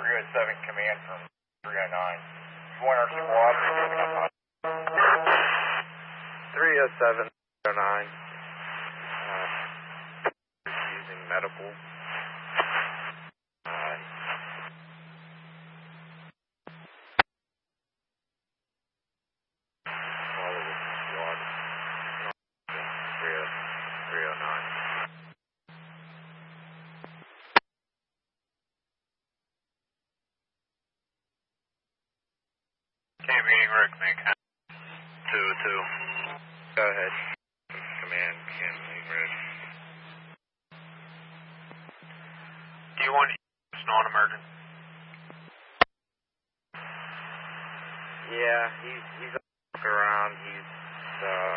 307 command from 309. You want our squad giving up on 307 09. Using medical. meeting Rick, make 202. Go ahead. Command, meeting Rick. Do you want non-emergent? Yeah, he's around. He's